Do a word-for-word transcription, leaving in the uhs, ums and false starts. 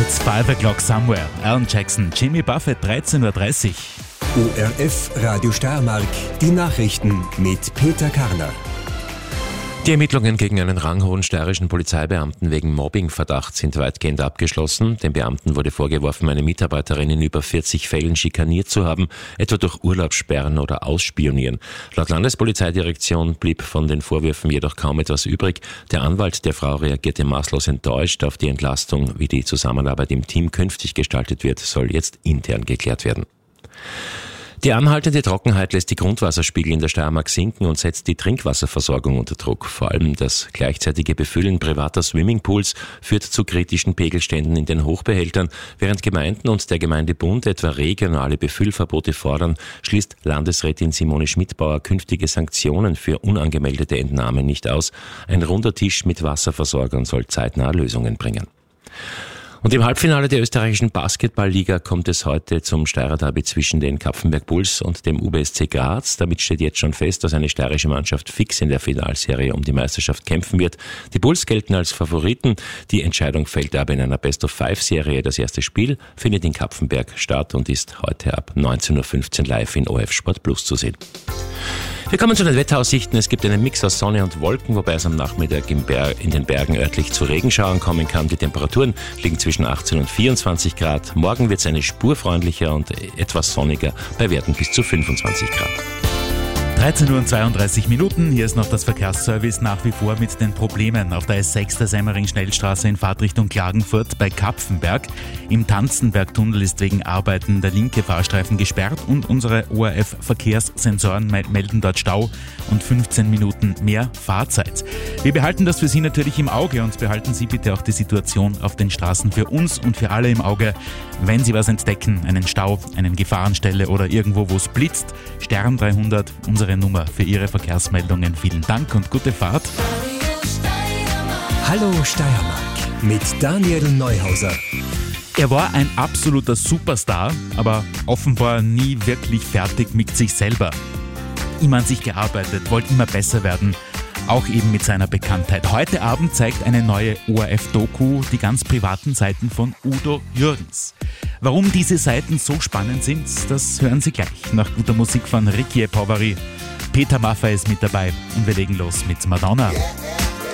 It's Five O'Clock Somewhere. Alan Jackson, Jimmy Buffett, dreizehn Uhr dreißig. O R F Radio Steiermark, die Nachrichten mit Peter Karner. Die Ermittlungen gegen einen ranghohen steirischen Polizeibeamten wegen Mobbingverdacht sind weitgehend abgeschlossen. Dem Beamten wurde vorgeworfen, eine Mitarbeiterin in über vierzig Fällen schikaniert zu haben, etwa durch Urlaubssperren oder Ausspionieren. Laut Landespolizeidirektion blieb von den Vorwürfen jedoch kaum etwas übrig. Der Anwalt der Frau reagierte maßlos enttäuscht auf die Entlastung. Wie die Zusammenarbeit im Team künftig gestaltet wird, soll jetzt intern geklärt werden. Die anhaltende Trockenheit lässt die Grundwasserspiegel in der Steiermark sinken und setzt die Trinkwasserversorgung unter Druck. Vor allem das gleichzeitige Befüllen privater Swimmingpools führt zu kritischen Pegelständen in den Hochbehältern. Während Gemeinden und der Gemeindebund etwa regionale Befüllverbote fordern, schließt Landesrätin Simone Schmidbauer künftige Sanktionen für unangemeldete Entnahmen nicht aus. Ein runder Tisch mit Wasserversorgern soll zeitnah Lösungen bringen. Und im Halbfinale der österreichischen Basketballliga kommt es heute zum Steirer Derby zwischen den Kapfenberg Bulls und dem U B S C Graz. Damit steht jetzt schon fest, dass eine steirische Mannschaft fix in der Finalserie um die Meisterschaft kämpfen wird. Die Bulls gelten als Favoriten. Die Entscheidung fällt aber in einer Best-of-Five-Serie. Das erste Spiel findet in Kapfenberg statt und ist heute ab neunzehn Uhr fünfzehn live in O R F Sport Plus zu sehen. Wir kommen zu den Wetteraussichten. Es gibt einen Mix aus Sonne und Wolken, wobei es am Nachmittag im Berg, in den Bergen örtlich zu Regenschauern kommen kann. Die Temperaturen liegen zwischen achtzehn und vierundzwanzig Grad. Morgen wird es eine Spur freundlicher und etwas sonniger bei Werten bis zu fünfundzwanzig Grad. dreizehn Uhr und zweiunddreißig Minuten. Hier ist noch das Verkehrsservice nach wie vor mit den Problemen auf der S sechs der Semmering-Schnellstraße in Fahrtrichtung Klagenfurt bei Kapfenberg. Im Tanzenbergtunnel ist wegen Arbeiten der linke Fahrstreifen gesperrt und unsere O R F-Verkehrssensoren melden dort Stau und fünfzehn Minuten mehr Fahrzeit. Wir behalten das für Sie natürlich im Auge und behalten Sie bitte auch die Situation auf den Straßen für uns und für alle im Auge. Wenn Sie was entdecken, einen Stau, eine Gefahrenstelle oder irgendwo, wo es blitzt, Stern dreihundert, unsere Nummer für Ihre Verkehrsmeldungen. Vielen Dank und gute Fahrt. Hallo Steiermark mit Daniel Neuhauser. Er war ein absoluter Superstar, aber offenbar nie wirklich fertig mit sich selber. Immer an sich gearbeitet, wollte immer besser werden, auch eben mit seiner Bekanntheit. Heute Abend zeigt eine neue O R F-Doku die ganz privaten Seiten von Udo Jürgens. Warum diese Seiten so spannend sind, das hören Sie gleich nach guter Musik von Ricky Poveri. Peter Maffay ist mit dabei und wir legen los mit Madonna.